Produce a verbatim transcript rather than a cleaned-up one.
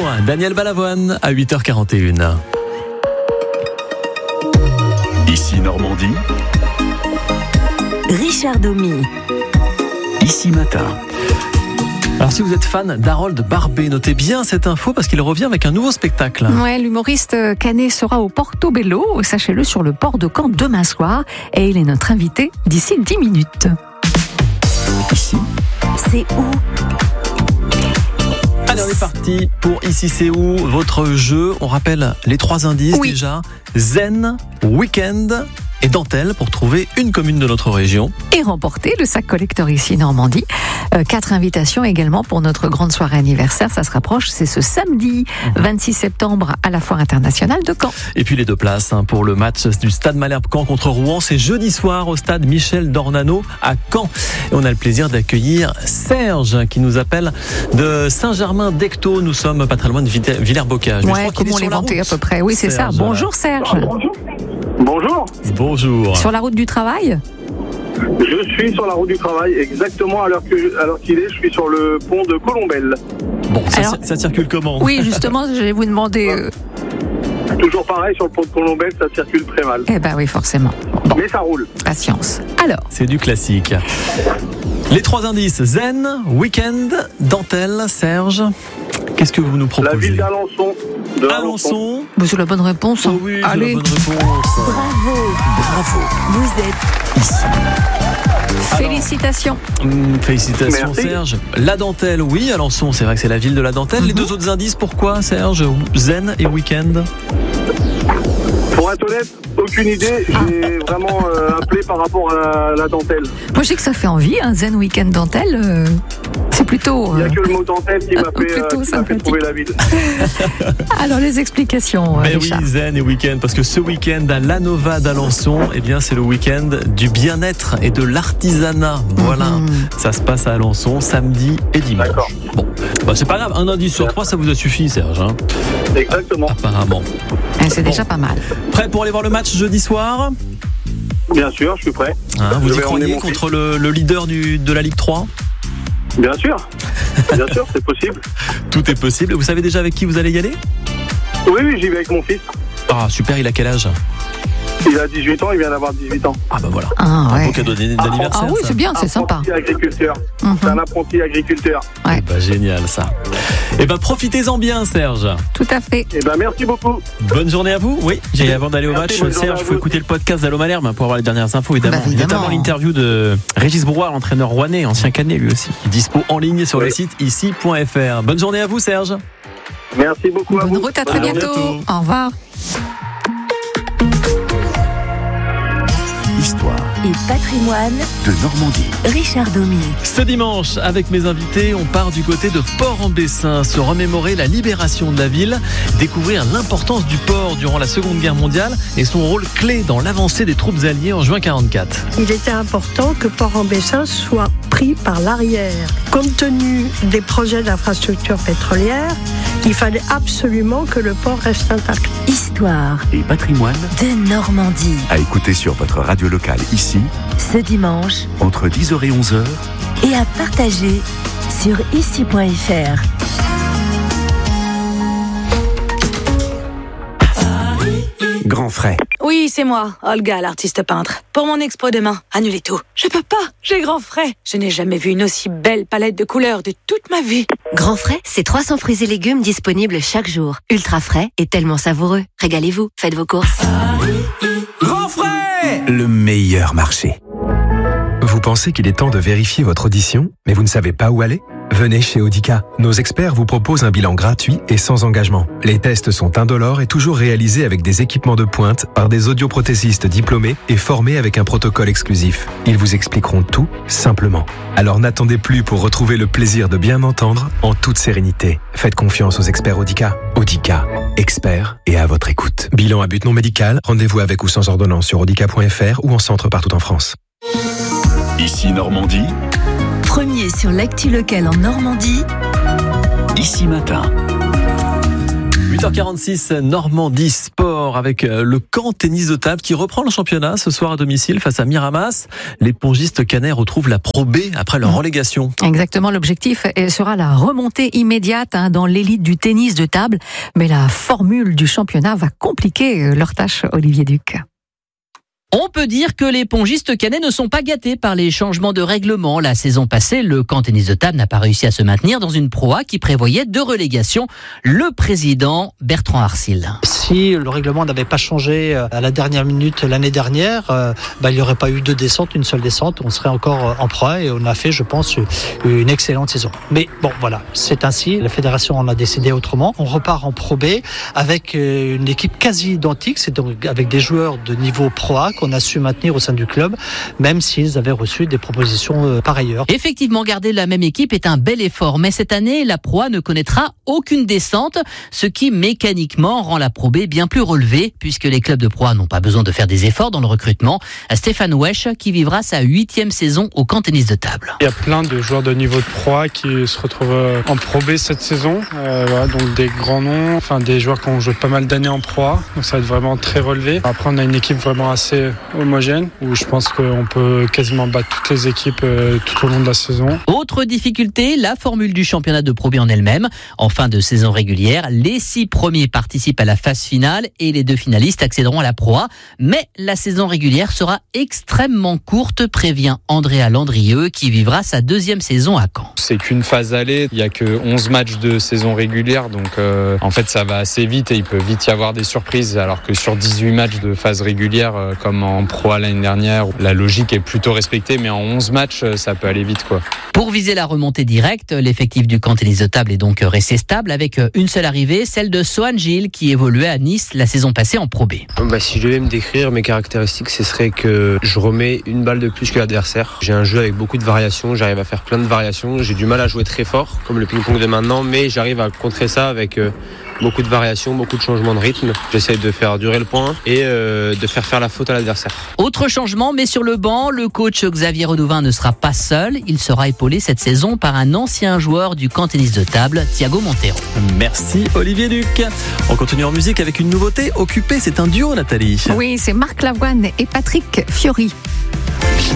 Daniel Balavoine à huit heures quarante et une. Ici Normandie. Richard Domy. Ici Matin. Alors si vous êtes fan d'Harold Barbé, notez bien cette info parce qu'il revient avec un nouveau spectacle. Ouais, l'humoriste canet sera au Portobello, sachez-le, sur le port de Caen demain soir. Et il est notre invité d'ici dix minutes. Ici, c'est où? Allez, on est parti pour Ici c'est où, votre jeu. On rappelle les trois indices oui. déjà. Zen, week-end et dentelle pour trouver une commune de notre région. Et remporter le sac collector Ici Normandie. Euh, quatre invitations également pour notre grande soirée anniversaire. Ça se rapproche, c'est ce samedi vingt-six septembre à la Foire internationale de Caen. Et puis les deux places hein, pour le match du Stade Malherbe Caen contre Rouen. C'est jeudi soir au stade Michel Dornano à Caen. Et on a le plaisir d'accueillir Serge qui nous appelle de Saint-Germain-d'Ectot. Nous sommes pas très loin de Villers-Bocage. Ouais, comme on les vantait à peu près. Oui, c'est ça. Bonjour Serge. Bonjour. Bonjour. Sur la route du travail ? Je suis sur la route du travail, exactement à l'heure, que, à l'heure qu'il est, je suis sur le pont de Colombelle. Bon, ça, Alors, ça circule comment ? Oui, justement, je vais vous demander... Euh... Toujours pareil, sur le pont de Colombelle, ça circule très mal. Eh ben oui, forcément. Bon. Mais ça roule. Patience. Alors. C'est du classique. Les trois indices, zen, week-end, dentelle, Serge. Qu'est-ce que vous nous proposez ? La ville d'Alençon. De Alençon. Bah, c'est la bonne réponse. Hein. Oh oui, allez. c'est la bonne réponse. Bravo. Bravo. Vous êtes ici. Félicitations. Hum, félicitations Merci. Serge. La dentelle, oui, Alençon, c'est vrai que c'est la ville de la dentelle. Mm-hmm. Les deux autres indices, pourquoi Serge ? Zen et week-end. Pour être honnête, aucune idée. J'ai vraiment euh, appelé par rapport à la dentelle. Moi, je sais que ça fait envie, un zen week-end dentelle. Euh, c'est plutôt. Il n'y a euh, que le mot dentelle qui m'a fait, plutôt euh, qui m'a fait sympathique. trouver la ville. Alors, les explications. Mais euh, oui, Richard. zen et week-end, parce que ce week-end à l'Anova d'Alençon, eh bien, c'est le week-end du bien-être et de l'artisanat. Voilà, Mm-hmm. ça se passe à Alençon, samedi et dimanche. D'accord. Bon, bah, c'est pas grave, un indice sur trois, ça vous a suffi, Serge. Hein, Exactement. apparemment. Ah, c'est Bon. déjà pas mal. Prêt pour aller voir le match jeudi soir ? Bien sûr, je suis prêt. Hein, vous Je y vais emmener croyez mon contre le, le leader du, de la Ligue trois ? Bien sûr. Bien sûr, c'est possible. Tout est possible. Vous savez déjà avec qui vous allez y aller ? Oui, oui, j'y vais avec mon fils. Ah, super, il a quel âge ? Il a dix-huit ans, il vient d'avoir dix-huit ans. Ah bah voilà, Ah, un ouais. beau cadeau d'anniversaire. Ah oui, ça. c'est bien, c'est sympa. Apprenti agriculteur. Mhm. C'est un apprenti agriculteur. Ouais. Bah, génial ça. Et ben profitez-en bien Serge. Tout à fait. Eh ben, merci beaucoup. Bonne journée à vous. Oui, j'ai avant d'aller au Merci, match, bonne journée Serge, à il faut vous. écouter le podcast d'Allo Malherbe pour avoir les dernières infos évidemment. Bah, évidemment. Notamment l'interview de Régis Brouard, l'entraîneur rouennais, ancien canet lui aussi. Dispo en ligne sur le Oui. site ici point f r. Bonne journée à vous Serge. Merci beaucoup à Bonne vous. route, à très Bonne journée. bientôt. bientôt. Au revoir. Histoire et patrimoine. de Normandie. Richard Domy. Ce dimanche, avec mes invités, on part du côté de Port-en-Bessin, se remémorer la libération de la ville, découvrir l'importance du port durant la Seconde Guerre mondiale et son rôle clé dans l'avancée des troupes alliées en juin quarante-quatre. Il était important que Port-en-Bessin soit pris par l'arrière. Compte tenu des projets d'infrastructure pétrolière, il fallait absolument que le port reste intact. Histoire Et patrimoine de Normandie. à écouter sur votre radio locale ici, Ce dimanche entre dix heures et onze heures. et à partager sur ici point f r. Grand frais. Oui, c'est moi, Olga, l'artiste peintre. Pour mon expo demain, annulez tout. Je peux pas, j'ai grand frais. Je n'ai jamais vu une aussi belle palette de couleurs de toute ma vie. Grand Frais, c'est trois cents fruits et légumes disponibles chaque jour. Ultra frais et tellement savoureux. Régalez-vous, faites vos courses. Grand frais! Le meilleur marché. Vous pensez qu'il est temps de vérifier votre audition, mais vous ne savez pas où aller ? Venez chez Audica. Nos experts vous proposent un bilan gratuit et sans engagement. Les tests sont indolores et toujours réalisés avec des équipements de pointe par des audioprothésistes diplômés et formés avec un protocole exclusif. Ils vous expliqueront tout simplement. Alors n'attendez plus pour retrouver le plaisir de bien entendre en toute sérénité. Faites confiance aux experts Audica. Audica, experts et à votre écoute. Bilan à but non médical, rendez-vous avec ou sans ordonnance sur audica point f r ou en centre partout en France. Ici Normandie, Premier sur l'actu locale en Normandie. ici matin. huit heures quarante-six, Normandie Sport avec le camp tennis de table qui reprend le championnat ce soir à domicile face à Miramas. Les pongistes cannais retrouvent la Pro B après leur relégation. Exactement, l'objectif sera la remontée immédiate hein, dans l'élite du tennis de table. Mais la formule du championnat va compliquer leur tâche, Olivier Duc. On peut dire que les pongistes cannais ne sont pas gâtés par les changements de règlement. La saison passée, le camp tennis de table n'a pas réussi à se maintenir dans une Pro A qui prévoyait deux relégations. Le président Bertrand Arcil. Si le règlement n'avait pas changé à la dernière minute l'année dernière, euh, bah, il n'y aurait pas eu deux descentes, une seule descente. On serait encore en Pro A et on a fait, je pense, une excellente saison. Mais bon, voilà, c'est ainsi. La fédération en a décidé autrement. On repart en Pro B avec une équipe quasi identique, c'est donc avec des joueurs de niveau Pro A qu'on a su maintenir au sein du club, même s'ils avaient reçu des propositions euh, par ailleurs. Effectivement, garder la même équipe est un bel effort, mais cette année, la Pro A ne connaîtra aucune descente, ce qui mécaniquement rend la Pro B bien plus relevée, puisque les clubs de Pro A n'ont pas besoin de faire des efforts dans le recrutement. Stéphane Wesch, qui vivra sa huitième saison au camp tennis de table. Il y a plein de joueurs de niveau de Pro A qui se retrouvent en Pro B cette saison, euh, voilà, donc des grands noms, enfin des joueurs qui ont joué pas mal d'années en Pro A, donc ça va être vraiment très relevé. Après, on a une équipe vraiment assez homogène où je pense qu'on peut quasiment battre toutes les équipes euh, tout au long de la saison. Autre difficulté, la formule du championnat de Pro B en elle-même. En fin de saison régulière, les six premiers participent à la phase finale et les deux finalistes accéderont à la Pro A. Mais la saison régulière sera extrêmement courte, prévient Andrea Landrieux qui vivra sa deuxième saison à Caen. C'est qu'une phase allée, il n'y a que onze matchs de saison régulière, donc euh, en fait ça va assez vite et il peut vite y avoir des surprises, alors que sur dix-huit matchs de phase régulière, euh, comme en Pro A l'année dernière, la logique est plutôt respectée, mais en onze matchs, ça peut aller vite, quoi. Pour viser la remontée directe, l'effectif du camp tennis de table est donc resté stable avec une seule arrivée, celle de Sohan Gilles qui évoluait à Nice la saison passée en Pro B. Bah, si je devais me décrire mes caractéristiques, ce serait que je remets une balle de plus que l'adversaire. J'ai un jeu avec beaucoup de variations, j'arrive à faire plein de variations, j'ai du mal à jouer très fort, comme le ping-pong de maintenant, mais j'arrive à contrer ça avec euh, beaucoup de variations, beaucoup de changements de rythme. J'essaie de faire durer le point et euh, de faire faire la faute à l'adversaire. Autre changement, mais sur le banc, le coach Xavier Redouvin ne sera pas seul. Il sera épaulé cette saison par un ancien joueur du camp tennis de table, Thiago Montero. Merci Olivier Duc. On continue en musique avec une nouveauté. Occupé, c'est un duo, Nathalie. Oui, c'est Marc Lavoine et Patrick Fiori.